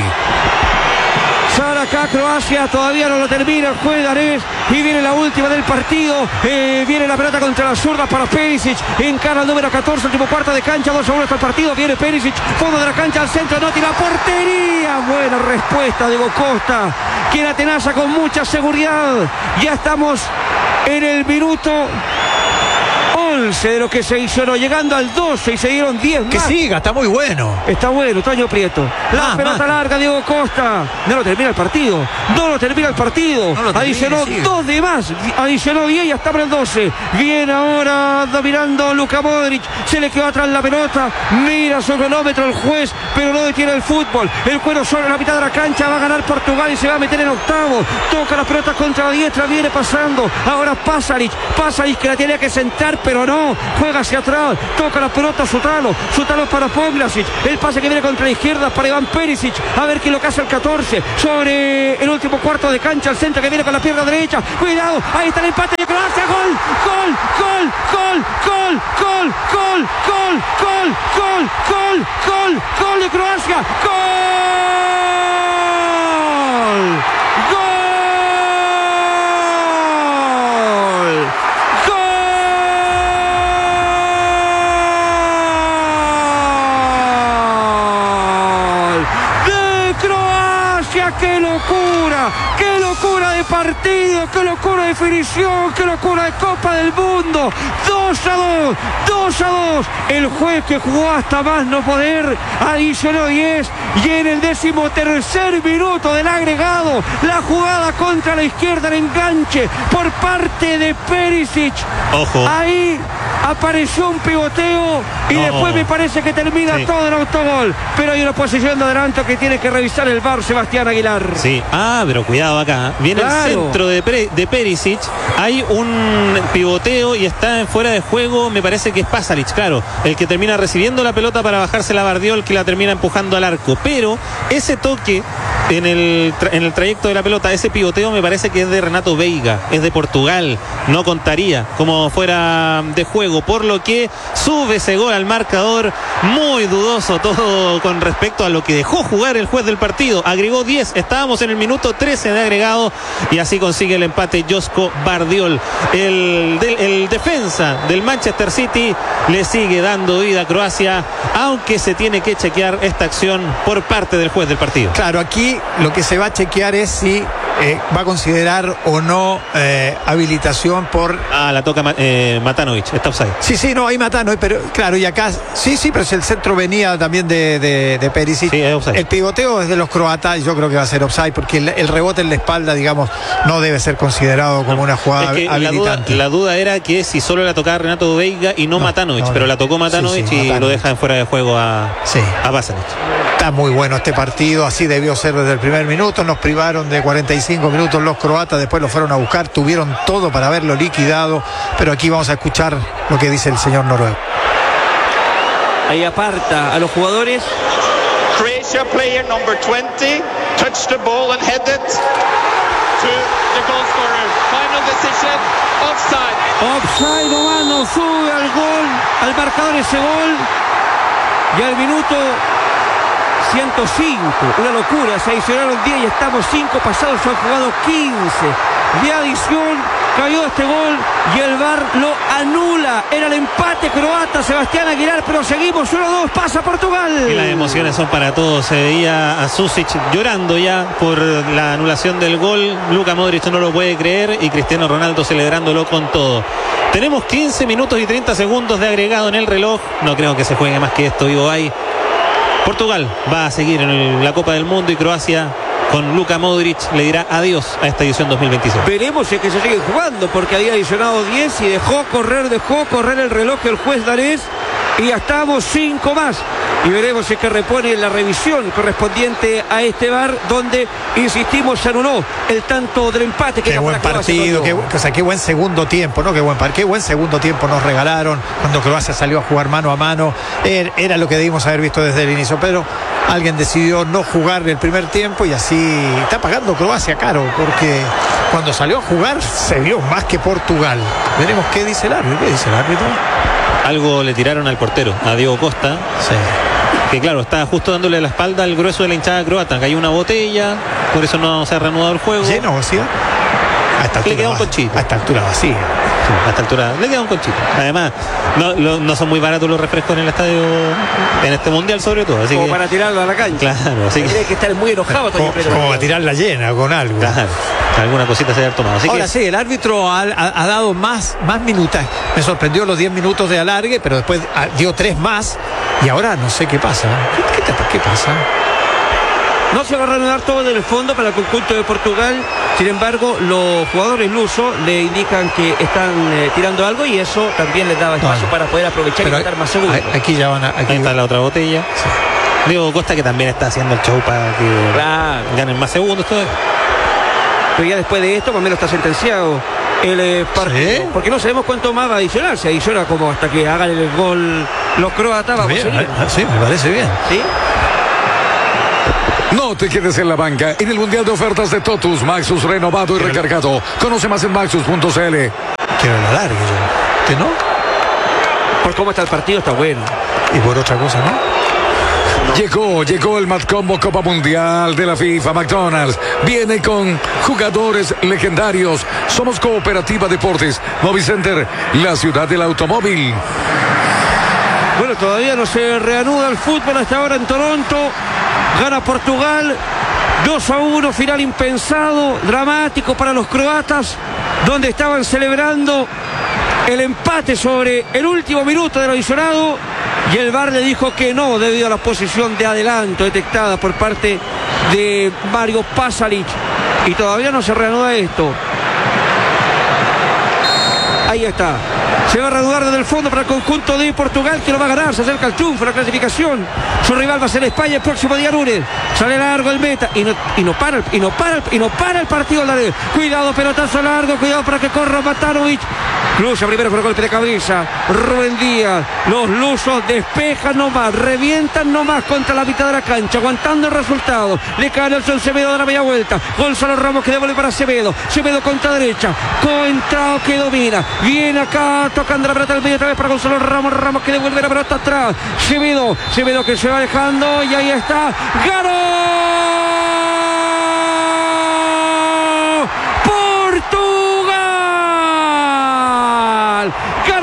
S1: Sale acá Croacia, todavía no lo termina el juez danés y viene la última del partido. Eh, viene la pelota contra la zurda para Perisic. Encara el número catorce, último cuarto de cancha, dos a uno hasta el partido. Viene Perisic, fondo de la cancha al centro, no tira portería. Buena respuesta de Diego Costa, quien atenaza con mucha seguridad. Ya estamos en el minuto once de lo que se adicionó, llegando al doce y se dieron diez más.
S4: Que siga, está muy bueno.
S1: Está bueno, Toño Prieto. La
S4: Más,
S1: pelota
S4: más.
S1: larga, Diego Costa. No lo termina el partido. No lo termina el partido.
S4: No lo termina,
S1: Adicionó
S4: sigue.
S1: dos de más. Adicionó diez y hasta para el doce. Viene ahora dominando Luka Modric. Se le quedó atrás la pelota. Mira su cronómetro el juez, pero no detiene el fútbol. El cuero sobre la mitad de la cancha. Va a ganar Portugal y se va a meter en octavo. Toca la pelota contra la diestra. Viene pasando. Ahora Pasalic. Pasalic que la tenía que sentar, pero no. Juega hacia atrás. Toca la pelota Sutalo. Sutalo para Poglasic. El pase que viene contra la izquierda para Iván Perisic. A ver quién lo caza el catorce. Sobre el último cuarto de cancha. El centro que viene con la pierna derecha. Cuidado. Ahí está el empate de Croacia. Gol. Gol. Gol. Gol. Gol. Gol. Gol. Gol. Gol. Gol. Gol. Gol. Gol de Croacia. Gol. Gol. ¡Qué locura! ¡Qué locura de partido! ¡Qué locura de definición! ¡Qué locura de Copa del Mundo! dos a dos, dos a dos. El juez que jugó hasta más no poder adicionó diez y en el décimo tercer minuto del agregado la jugada contra la izquierda, el enganche por parte de Perisic.
S3: Ojo.
S1: Ahí apareció un pivoteo y
S3: No.
S1: después me parece que termina
S3: Sí.
S1: todo el autogol, pero hay una posición de adelanto que tiene que revisar el V A R Sebastián Aguilar.
S3: Sí, ah, pero cuidado acá. Viene
S1: Claro.
S3: el centro de, Pre- de Perisic. Hay un pivoteo y está en fuera de juego. Me parece que es Pasalic, claro. El que termina recibiendo la pelota para bajarse la Bardiol, que la termina empujando al arco. Pero ese toque en el, tra- en el trayecto de la pelota, ese pivoteo me parece que es de Renato Veiga. Es de Portugal. No contaría como fuera de juego. Por lo que sube ese gol al marcador. Muy dudoso todo con respecto a lo que dejó jugar el juez del partido. Agregó diez. Estábamos en el minuto trece de agregado y así consigue el empate Josko Bardiol. El, del- el defensa del Manchester City le sigue dando vida a Croacia, aunque se tiene que chequear esta acción por parte del juez del partido.
S4: Claro, aquí lo que se va a chequear es si eh, va a considerar o no eh, habilitación por...
S3: Ah, la toca eh, Matanovic, está offside.
S4: Sí, sí, no, ahí Matano, pero claro, y acá, sí, sí, pero si el centro venía también de, de, de Perisic.
S3: Sí, es offside.
S4: El pivoteo es de los croatas y yo creo que va a ser offside porque el, el rebote en la espalda, digamos, no debe ser considerado como una jugada
S3: Es que la duda,
S4: habilitante.
S3: la duda era que si solo la tocaba Renato Veiga y no,
S4: No,
S3: Matanovic,
S4: no,
S3: pero
S4: no.
S3: la tocó Matanovic
S4: Sí, sí,
S3: y
S4: Matanovic.
S3: lo deja en fuera de juego a,
S4: Sí.
S3: a Pasalic.
S4: Está muy bueno este partido, así debió ser desde el primer minuto. Nos privaron de cuarenta y cinco minutos los croatas, después lo fueron a buscar, tuvieron todo para haberlo liquidado, pero aquí vamos a escuchar lo que dice el señor noruego.
S1: Ahí aparta a los jugadores.
S5: Croatia player number twenty touched the ball and headed to the goal scorer. Final decision, offside.
S1: Offside nomás, no sube al gol, al marcador ese gol. Y al minuto ciento cinco, una locura, se adicionaron diez y estamos cinco pasados, se han jugado quince de adición. Cayó este gol y el V A R lo anula. Era el empate croata, Sebastián Aguilar, pero seguimos uno dos, pasa Portugal.
S3: Y las emociones son para todos. Se veía a Susic llorando ya por la anulación del gol. Luka Modric no lo puede creer y Cristiano Ronaldo celebrándolo con todo. Tenemos quince minutos y treinta segundos de agregado en el reloj. No creo que se juegue más que esto, Ivo Bay. Portugal va a seguir en el- la Copa del Mundo y Croacia con Luka Modric le dirá adiós a esta edición dos mil veintiséis.
S1: Veremos si es que se sigue jugando, porque había adicionado diez y dejó correr, dejó correr el reloj el juez danés y ya estamos cinco más. Y veremos si es que repone la revisión correspondiente a este V A R, donde, insistimos, se anuló el tanto del empate. Que
S4: Qué
S1: era
S4: buen
S1: para Croacia,
S4: partido,
S1: Toño.
S4: qué, o sea, qué buen segundo tiempo, ¿no? Qué buen, par- qué buen segundo tiempo nos regalaron cuando Croacia salió a jugar mano a mano. Era, era lo que debimos haber visto desde el inicio, pero alguien decidió no jugar el primer tiempo y así está pagando Croacia caro, porque cuando salió a jugar se vio más que Portugal. Veremos qué dice el árbitro. ¿Qué dice el árbitro?
S3: Algo le tiraron al portero, a Diego Costa,
S4: Sí.
S3: que claro, está justo dándole la espalda al grueso de la hinchada croata. Cayó una botella, por eso no se ha reanudado el juego.
S4: ¿Lleno, sí? A esta
S3: Le queda un
S4: altura,
S3: conchito.
S4: a esta altura vacía.
S3: Sí, a esta altura le queda un conchito. Además, no, lo- no son muy baratos los refrescos en el estadio, en este mundial sobre todo. Así
S1: Como
S3: que,
S1: para tirarlo a la cancha.
S3: claro, así que,
S1: Tiene que estar muy enojado Toño
S4: Como,
S1: Pedro.
S4: como a tirarla llena con algo.
S3: claro, alguna cosita se debe haber tomado. Así
S4: Ahora
S3: que,
S4: sí, el árbitro ha, ha- ha dado más, más minutos. Me sorprendió los diez minutos de alargue, pero después ah, dio tres más. Y ahora no sé qué pasa. ¿Qué, qué, qué pasa?
S1: No se va a reanudar todo en el fondo para el conjunto de Portugal. Sin embargo, los jugadores lusos le indican que están eh, tirando algo y eso también les daba espacio
S4: no.
S1: para poder aprovechar
S4: Pero
S1: y estar más seguros.
S4: a- aquí ya van a. Aquí,
S3: ahí está la otra botella. Diego Costa, que también está haciendo el show para que
S1: Claro.
S3: ganen más segundos todavía.
S1: Pero ya después de esto, más o menos está sentenciado el eh, partido.
S4: ¿Sí?
S1: Porque no sabemos cuánto más va a adicionar. Se adiciona como hasta que hagan el gol los croatas. Vamos
S4: Bien,
S1: a seguir.
S4: ah, sí, me parece bien.
S1: ¿Sí?
S2: No te quedes en la banca. En el Mundial de Ofertas de Totus, Maxus renovado y recargado. Conoce más en maxus punto c l.
S4: Quiero el alargue yo. ¿Usted no?
S1: Por cómo está el partido, está bueno.
S4: Y por otra cosa, ¿no?
S2: Llegó, llegó el Mad Combo Copa Mundial de la FIFA. McDonald's viene con jugadores legendarios. Somos Cooperativa Deportes, Movicenter, la ciudad del automóvil.
S1: Bueno, todavía no se reanuda el fútbol hasta ahora en Toronto. Gana Portugal dos a uno, final impensado, dramático para los croatas, donde estaban celebrando el empate sobre el último minuto del adicionado y el V A R le dijo que no debido a la posición de adelanto detectada por parte de Mario Pasalic y todavía no se reanuda esto. Ahí está. Se va a reanudar desde el fondo para el conjunto de Portugal, que lo va a ganar. Se acerca el triunfo, la clasificación. Su rival va a ser España el próximo día lunes. Sale largo el meta y no, y no para el, y no para el, y no para el partido. Dale. Cuidado, pelotazo largo. Cuidado para que corra Matanovic. Lucha primero con el golpe de cabeza. Rubén Díaz. Los lusos despejan nomás, revientan nomás contra la mitad de la cancha, aguantando el resultado. Le cae Nelson Semedo de la media vuelta. Gonzalo Ramos que devuelve para Semedo. Semedo contra derecha. Coentrao que domina. Viene acá tocando la pelota al medio otra vez para Gonzalo Ramos. Ramos que devuelve la pelota atrás. Semedo. Semedo que se va dejando y ahí está. ¡Ganó! ¡Portugal!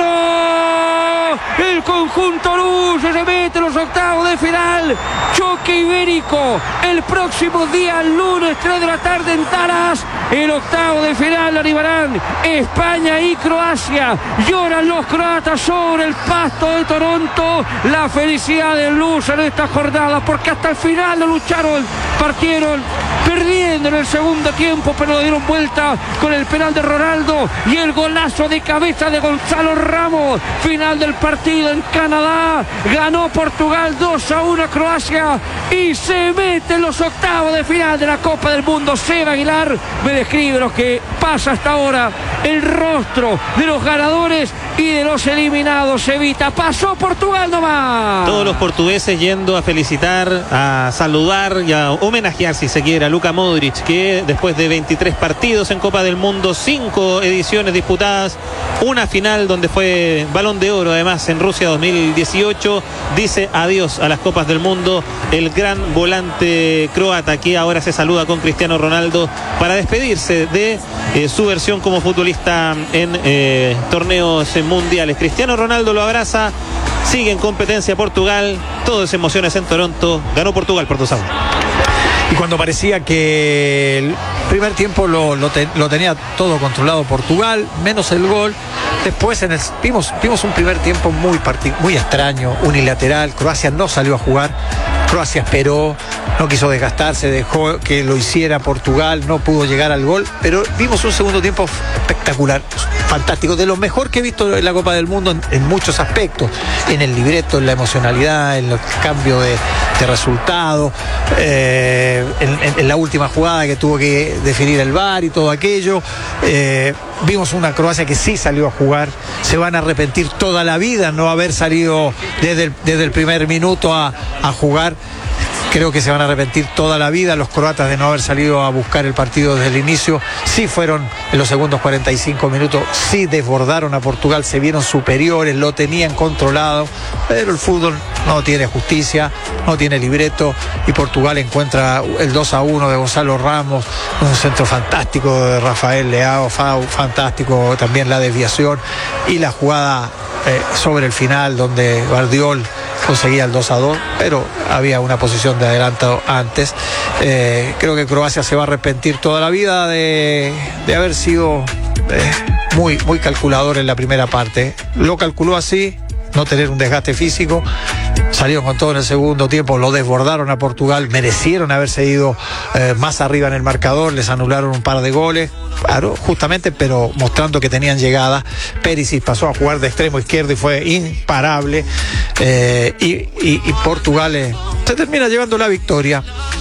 S1: ¡Ganó! El conjunto luso se mete en los octavos de final. Choque ibérico el próximo día, lunes tres de la tarde en Dallas. El octavo de final lo arribarán España y Croacia. Lloran los croatas sobre el pasto de Toronto. La felicidad del luso en esta jornada, porque hasta el final lo lucharon, partieron perdiendo en el segundo tiempo, pero lo dieron vuelta con el penal de Ronaldo y el golazo de cabeza de Gonzalo Ramos. Final del partido en Canadá. Ganó Portugal dos a uno a Croacia y se mete en los octavos de final de la Copa del Mundo. Seba Aguilar me describe lo que pasa hasta ahora, el rostro de los ganadores y de los eliminados. Evita, pasó Portugal nomás.
S3: Todos los portugueses yendo a felicitar, a saludar y a homenajear, si se quiere, a Luka Modric, que después de veintitrés partidos en Copa del Mundo, cinco ediciones disputadas, una final donde fue Balón de Oro además en Rusia dos mil dieciocho, dice adiós a las Copas del Mundo el gran volante croata, que ahora se saluda con Cristiano Ronaldo para despedirse de eh, su versión como futbolista en eh, torneos mundiales. Cristiano Ronaldo lo abraza, sigue en competencia Portugal, todo es emociones en Toronto, ganó Portugal por dos a uno.
S4: Y cuando parecía que el primer tiempo lo, lo, te, lo tenía todo controlado Portugal, menos el gol, después en el, vimos, vimos un primer tiempo muy, parti, muy extraño, unilateral. Croacia no salió a jugar, Croacia esperó, no quiso desgastarse, dejó que lo hiciera Portugal, no pudo llegar al gol, pero vimos un segundo tiempo espectacular, fantástico, de lo mejor que he visto en la Copa del Mundo en, en muchos aspectos, en el libreto, en la emocionalidad, en el cambio de, de resultado, eh, en, en, en la última jugada que tuvo que definir el V A R y todo aquello. Eh, vimos una Croacia que sí salió a jugar, se van a arrepentir toda la vida no haber salido desde el, desde el primer minuto a, a jugar. creo que se van a arrepentir toda la vida los croatas de no haber salido a buscar el partido desde el inicio. Sí fueron en los segundos cuarenta y cinco minutos, sí desbordaron a Portugal, se vieron superiores, lo tenían controlado, pero el fútbol no tiene justicia, no tiene libreto, y Portugal encuentra el dos a uno de Gonzalo Ramos, un centro fantástico de Rafael Leao, fantástico también la desviación y la jugada eh, sobre el final donde Guardiol conseguía el dos a dos, pero había una posición de adelanto antes. Eh, creo que Croacia se va a arrepentir toda la vida de, de haber sido eh, muy, muy calculador en la primera parte. Lo calculó así, no tener un desgaste físico. Salieron con todo en el segundo tiempo, lo desbordaron a Portugal, merecieron haberse ido eh, más arriba en el marcador, les anularon un par de goles, claro, justamente, pero mostrando que tenían llegada. Perisic pasó a jugar de extremo izquierdo y fue imparable, eh, y, y, y Portugal eh, se termina llevando la victoria.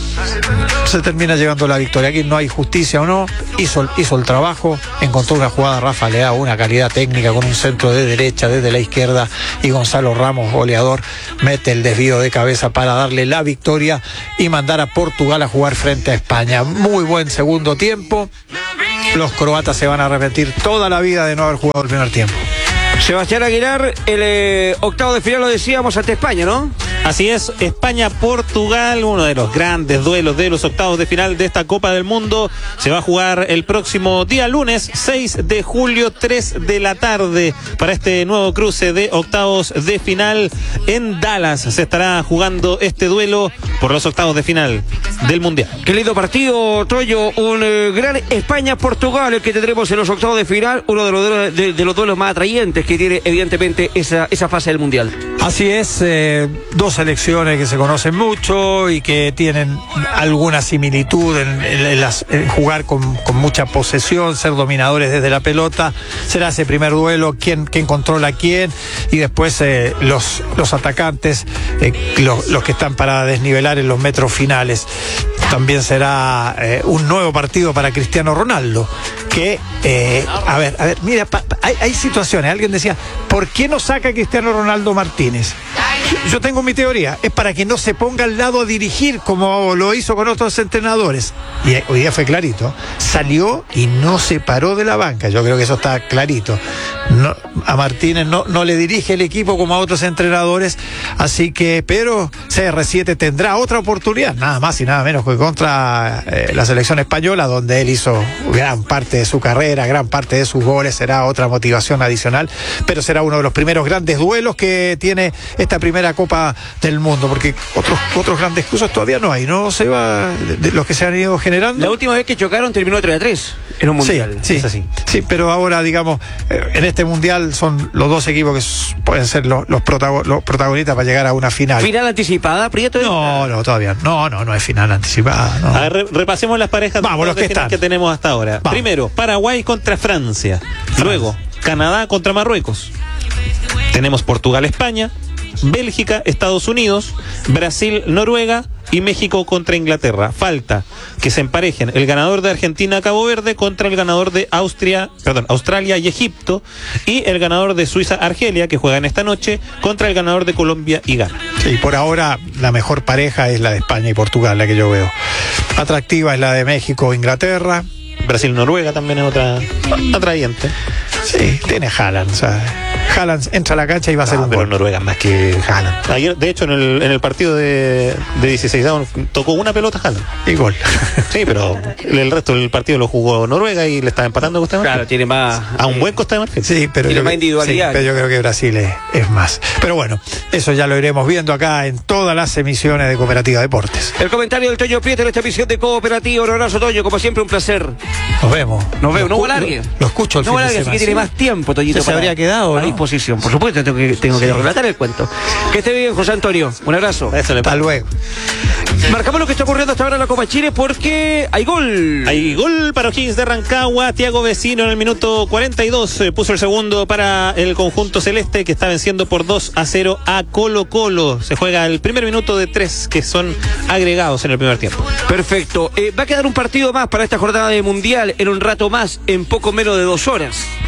S4: Se termina llevando la victoria. Aquí no hay justicia o no. Hizo, hizo el trabajo. Encontró una jugada Rafa Leao, una calidad técnica con un centro de derecha desde la izquierda. Y Gonzalo Ramos, goleador, mete el desvío de cabeza para darle la victoria y mandar a Portugal a jugar frente a España. Muy buen segundo tiempo. Los croatas se van a arrepentir toda la vida de no haber jugado el primer tiempo.
S1: Sebastián Aguilar, el eh, octavo de final lo decíamos ante España, ¿no?
S3: Así es, España-Portugal, uno de los grandes duelos de los octavos de final de esta Copa del Mundo. Se va a jugar el próximo día lunes, seis de julio, tres de la tarde, para este nuevo cruce de octavos de final en Dallas. Se estará jugando este duelo por los octavos de final del Mundial.
S1: Qué lindo partido, Toyo, un eh, gran España-Portugal el que tendremos en los octavos de final, uno de los, de, de los duelos más atrayentes que tiene evidentemente esa, esa fase del Mundial.
S4: Así es, eh, dos selecciones que se conocen mucho y que tienen alguna similitud en, en, en, las, en jugar con, con mucha posesión, ser dominadores desde la pelota. Será ese primer duelo, quién, quién controla a quién, y después eh, los, los atacantes, eh, los, los que están para desnivelar en los metros finales. También será eh, un nuevo partido para Cristiano Ronaldo, que, eh, a ver, a ver, mira, pa, pa, hay, hay situaciones. Alguien decía, ¿por qué no saca a Cristiano Ronaldo Martínez? Yo, yo tengo mi teoría, es para que no se ponga al lado a dirigir como lo hizo con otros entrenadores. Y hoy día fue clarito, salió y no se paró de la banca. Yo creo que eso está clarito. No, a Martínez no, no le dirige el equipo como a otros entrenadores, así que, pero C R siete tendrá otra oportunidad, nada más y nada menos que contra eh, la selección española, donde él hizo gran parte de su carrera, gran parte de sus goles. Será otra motivación adicional, pero será uno de los primeros grandes duelos que tiene esta primera Copa del Mundo, porque otros otros grandes cruces todavía no hay, ¿no? Se va de, de los que se han ido generando.
S1: La última vez que chocaron terminó tres a tres en un Mundial.
S4: Sí, sí,
S1: es así.
S4: Sí, pero ahora, digamos, eh, en este Mundial son los dos equipos que pueden ser los, los, protago- los protagonistas para llegar a una final.
S1: ¿Final anticipada, Prieto?
S4: No, no, todavía no, no, no es final anticipada. No.
S3: A ver, re- repasemos las parejas
S4: Vamos, los
S3: de
S4: que
S3: final
S4: están.
S3: que tenemos hasta ahora.
S4: Vamos.
S3: Primero, Paraguay contra Francia. Luego, Canadá contra Marruecos. Tenemos Portugal-España, Bélgica, Estados Unidos, Brasil, Noruega y México contra Inglaterra. Falta que se emparejen el ganador de Argentina-Cabo Verde contra el ganador de Austria, perdón, Australia y Egipto, y el ganador de Suiza-Argelia, que juegan esta noche, contra el ganador de Colombia y Ghana.
S4: Sí, por ahora la mejor pareja es la de España y Portugal, la que yo veo. Atractiva es la de México-Inglaterra.
S3: Brasil-Noruega también es otra atrayente.
S4: Sí, tiene Haaland, o sea, Haaland entra a la cancha y va a ser
S3: Ah,
S4: un
S3: pero
S4: gol.
S3: Noruega más que Haaland. Ayer, de hecho, en el, en el partido de, de dieciséis tocó una pelota Haaland.
S4: Y gol.
S3: Sí, pero el resto del partido lo jugó Noruega y le estaba empatando Costa de Marfil.
S1: Claro, tiene más.
S3: A un buen Costa de Marfil.
S4: Sí, pero
S1: Tiene
S4: yo,
S1: más
S4: que-
S1: individualidad.
S4: sí, pero yo creo que Brasil es, es más. Pero bueno, eso ya lo iremos viendo acá en todas las emisiones de Cooperativa Deportes.
S1: El comentario del Toño Prieto en esta emisión de Cooperativa. Un abrazo, Toño, como siempre, un placer.
S4: Nos vemos.
S1: Nos vemos, no
S4: Lo-
S1: hubo largue.
S4: Lo, lo escucho el
S1: No
S4: fin
S1: hubo
S4: de
S1: largue, así
S4: semana.
S1: que tiene
S4: Sí.
S1: más tiempo, Toñito.
S4: ¿Se
S1: para-
S4: habría quedado,
S1: a
S4: no?
S1: disposición. Por supuesto, tengo que, tengo que relatar el cuento. Que esté bien, José Antonio. Un abrazo.
S3: Eso le
S4: Hasta
S3: pasa.
S4: luego.
S1: Marcamos lo que está ocurriendo hasta ahora en la Copa Chile porque hay gol.
S3: Hay gol para O'Higgins de Rancagua. Thiago Vecino en el minuto cuarenta y dos eh, puso el segundo para el conjunto celeste, que está venciendo por dos a cero a Colo Colo. Se juega el primer minuto de tres que son agregados en el primer tiempo.
S1: Perfecto. Eh, va a quedar un partido más para esta jornada de Mundial en un rato más, en poco menos de dos horas.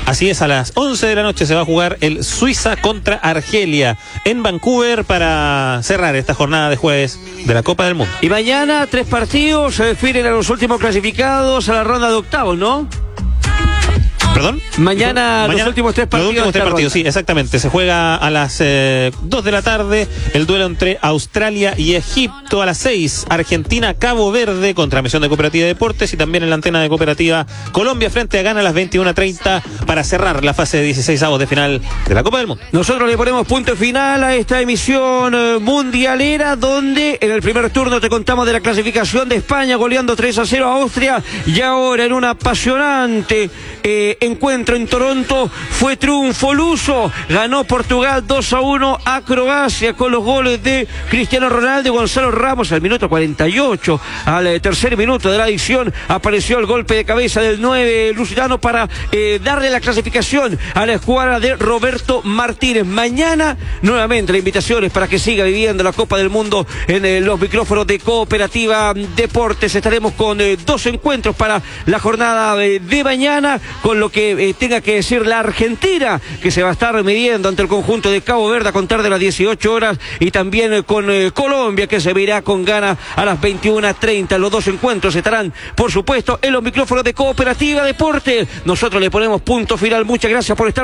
S3: Así es, a las once de la noche se va a jugar el Suiza contra Argelia en Vancouver para cerrar esta jornada de jueves de la Copa del Mundo.
S1: Y mañana tres partidos se definen a los últimos clasificados a la ronda de octavos, ¿no?
S3: ¿Perdón?
S1: Mañana,
S3: Mañana
S1: los últimos tres partidos.
S3: Los últimos tres partidos,
S1: ronda.
S3: sí, exactamente. Se juega a las eh, dos de la tarde el duelo entre Australia y Egipto. A las seis, Argentina, Cabo Verde contra Misión de Cooperativa de Deportes, y también en la antena de Cooperativa Colombia frente a Ghana a las veintiuna treinta para cerrar la fase de dieciséis avos de final de la Copa del Mundo.
S1: Nosotros le ponemos punto final a esta emisión eh, mundialera, donde en el primer turno te contamos de la clasificación de España goleando tres a cero a Austria, y ahora en un apasionante eh, encuentro en Toronto fue triunfo luso, ganó Portugal dos a uno a Croacia con los goles de Cristiano Ronaldo y Gonzalo Ramos al minuto cuarenta y ocho. Al eh, tercer minuto de la adición apareció el golpe de cabeza del nueve lusitano para eh, darle la clasificación a la escuadra de Roberto Martínez. Mañana nuevamente la invitación es para que siga viviendo la Copa del Mundo en eh, los micrófonos de Cooperativa Deportes. Estaremos con eh, dos encuentros para la jornada eh, de mañana, con lo que eh, tenga que decir la Argentina, que se va a estar midiendo ante el conjunto de Cabo Verde a contar de las dieciocho horas, y también eh, con eh, Colombia, que se verá con Ghana a las veintiuna treinta. Los dos encuentros estarán, por supuesto, en los micrófonos de Cooperativa Deportes. Nosotros le ponemos punto final. Muchas gracias por estar